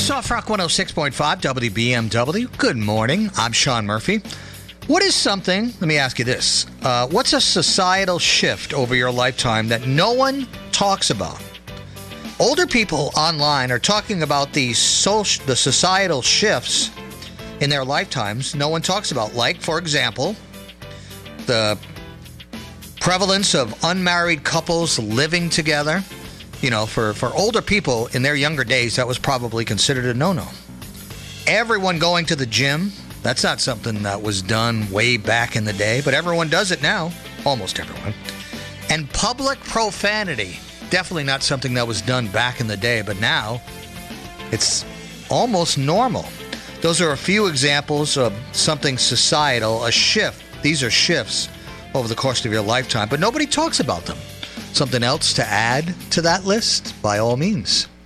Soft Rock 106.5 WBMW. Good morning. I'm Sean Murphy. What is something, let me ask you this. What's a societal shift over your lifetime that no one talks about? Older people online are talking about the societal shifts in their lifetimes no one talks about. Like, for example, the prevalence of unmarried couples living together. You know, for older people in their younger days, that was probably considered a no-no. Everyone going to the gym, that's not something that was done way back in the day, but everyone does it now. Almost everyone. And public profanity, definitely not something that was done back in the day, but now it's almost normal. Those are a few examples of something societal, a shift. These are shifts over the course of your lifetime, but nobody talks about them. Something else to add to that list? By all means.